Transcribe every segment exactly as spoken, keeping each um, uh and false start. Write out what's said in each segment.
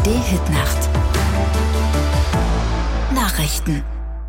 D-Hit-Nacht. Nachrichten.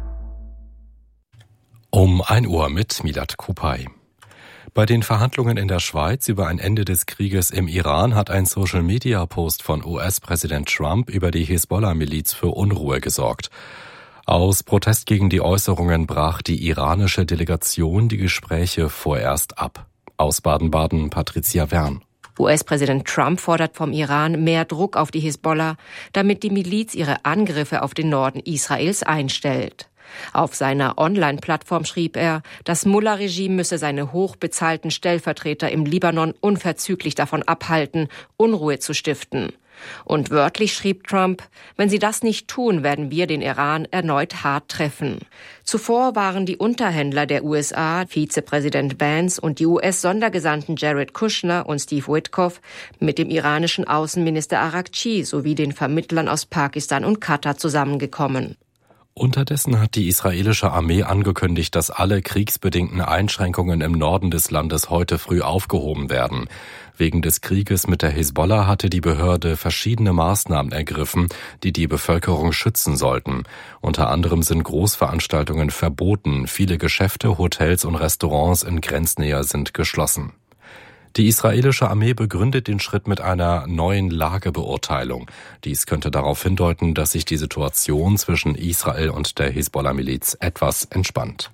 Um ein Uhr mit Milad Kupay. Bei den Verhandlungen in der Schweiz über ein Ende des Krieges im Iran hat ein Social-Media-Post von U S-Präsident Trump über die Hisbollah-Miliz für Unruhe gesorgt. Aus Protest gegen die Äußerungen brach die iranische Delegation die Gespräche vorerst ab. Aus Baden-Baden Patricia Wern. U S-Präsident Trump fordert vom Iran mehr Druck auf die Hisbollah, damit die Miliz ihre Angriffe auf den Norden Israels einstellt. Auf seiner Online-Plattform schrieb er, das Mullah-Regime müsse seine hochbezahlten Stellvertreter im Libanon unverzüglich davon abhalten, Unruhe zu stiften. Und wörtlich schrieb Trump, wenn sie das nicht tun, werden wir den Iran erneut hart treffen. Zuvor waren die Unterhändler der U S A, Vizepräsident Vance und die U S-Sondergesandten Jared Kushner und Steve Witkoff mit dem iranischen Außenminister Araghchi sowie den Vermittlern aus Pakistan und Katar zusammengekommen. Unterdessen hat die israelische Armee angekündigt, dass alle kriegsbedingten Einschränkungen im Norden des Landes heute früh aufgehoben werden. Wegen des Krieges mit der Hisbollah hatte die Behörde verschiedene Maßnahmen ergriffen, die die Bevölkerung schützen sollten. Unter anderem sind Großveranstaltungen verboten, viele Geschäfte, Hotels und Restaurants in Grenznähe sind geschlossen. Die israelische Armee begründet den Schritt mit einer neuen Lagebeurteilung. Dies könnte darauf hindeuten, dass sich die Situation zwischen Israel und der Hisbollah-Miliz etwas entspannt.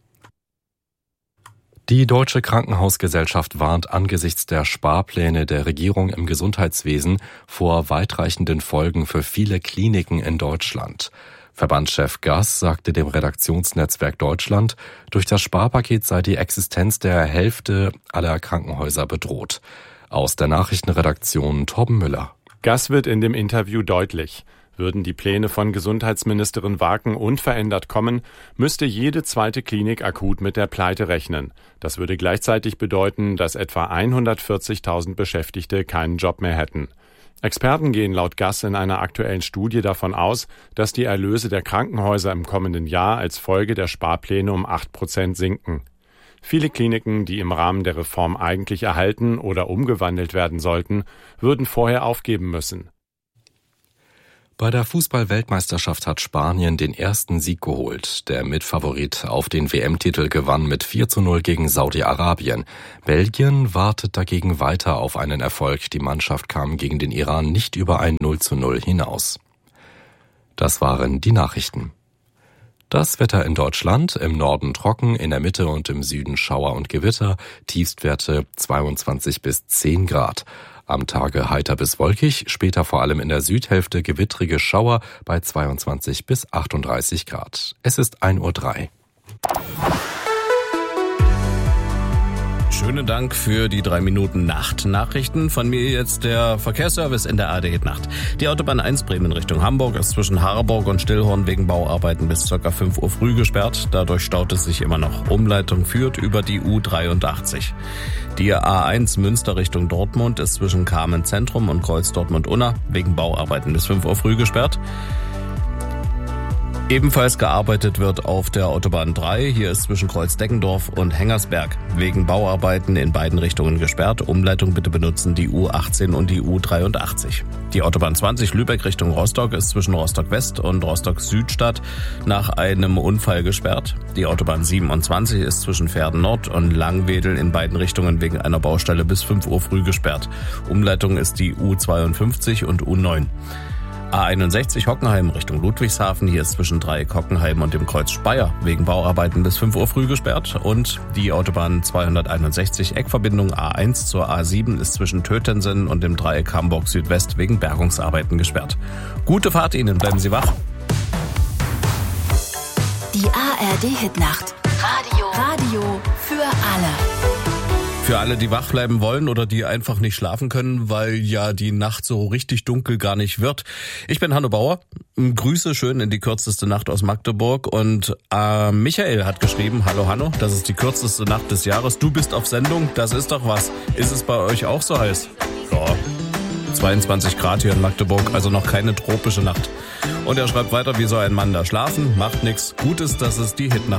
Die Deutsche Krankenhausgesellschaft warnt angesichts der Sparpläne der Regierung im Gesundheitswesen vor weitreichenden Folgen für viele Kliniken in Deutschland. Verbandschef Gass sagte dem Redaktionsnetzwerk Deutschland, durch das Sparpaket sei die Existenz der Hälfte aller Krankenhäuser bedroht. Aus der Nachrichtenredaktion Torben Müller. Gass wird in dem Interview deutlich. Würden die Pläne von Gesundheitsministerin Waken unverändert kommen, müsste jede zweite Klinik akut mit der Pleite rechnen. Das würde gleichzeitig bedeuten, dass etwa hundertvierzigtausend Beschäftigte keinen Job mehr hätten. Experten gehen laut Gass in einer aktuellen Studie davon aus, dass die Erlöse der Krankenhäuser im kommenden Jahr als Folge der Sparpläne um acht Prozent sinken. Viele Kliniken, die im Rahmen der Reform eigentlich erhalten oder umgewandelt werden sollten, würden vorher aufgeben müssen. Bei der Fußball-Weltmeisterschaft hat Spanien den ersten Sieg geholt. Der Mitfavorit auf den W M-Titel gewann mit vier zu null gegen Saudi-Arabien. Belgien wartet dagegen weiter auf einen Erfolg. Die Mannschaft kam gegen den Iran nicht über ein null zu null hinaus. Das waren die Nachrichten. Das Wetter in Deutschland, im Norden trocken, in der Mitte und im Süden Schauer und Gewitter, Tiefstwerte zweiundzwanzig bis zehn Grad. Am Tage heiter bis wolkig, später vor allem in der Südhälfte gewittrige Schauer bei zweiundzwanzig bis achtunddreißig Grad. Es ist ein Uhr drei. Schönen Dank für die drei Minuten Nacht-Nachrichten. Von mir jetzt der Verkehrsservice in der A D-Nacht. Die Autobahn eins Bremen Richtung Hamburg ist zwischen Harburg und Stillhorn wegen Bauarbeiten bis ca. fünf Uhr früh gesperrt. Dadurch staut es sich immer noch. Umleitung führt über die U dreiundachtzig. Die A eins Münster Richtung Dortmund ist zwischen Kamen Zentrum und Kreuz Dortmund-Unna wegen Bauarbeiten bis fünf Uhr früh gesperrt. Ebenfalls gearbeitet wird auf der Autobahn drei. Hier ist zwischen Kreuz Deggendorf und Hengersberg wegen Bauarbeiten in beiden Richtungen gesperrt. Umleitung bitte benutzen die U achtzehn und die U dreiundachtzig. Die Autobahn zwanzig Lübeck Richtung Rostock ist zwischen Rostock West und Rostock Südstadt nach einem Unfall gesperrt. Die Autobahn siebenundzwanzig ist zwischen Verden Nord und Langwedel in beiden Richtungen wegen einer Baustelle bis fünf Uhr früh gesperrt. Umleitung ist die U zweiundfünfzig und U neun. A einundsechzig Hockenheim Richtung Ludwigshafen. Hier ist zwischen Dreieck Hockenheim und dem Kreuz Speyer wegen Bauarbeiten bis fünf Uhr früh gesperrt. Und die Autobahn zweihunderteinundsechzig Eckverbindung A eins zur A sieben ist zwischen Tötensen und dem Dreieck Hamburg Südwest wegen Bergungsarbeiten gesperrt. Gute Fahrt Ihnen, bleiben Sie wach. Die A R D-Hit-Nacht. Radio. Radio für alle. Für alle, die wach bleiben wollen oder die einfach nicht schlafen können, weil ja die Nacht so richtig dunkel gar nicht wird. Ich bin Hanno Bauer. Grüße schön in die kürzeste Nacht aus Magdeburg. Und äh, Michael hat geschrieben, hallo Hanno, das ist die kürzeste Nacht des Jahres. Du bist auf Sendung, das ist doch was. Ist es bei euch auch so heiß? Ja, zweiundzwanzig Grad hier in Magdeburg, also noch keine tropische Nacht. Und er schreibt weiter, wie soll ein Mann da schlafen? Macht nix. Gut ist, dass es die Hitnacht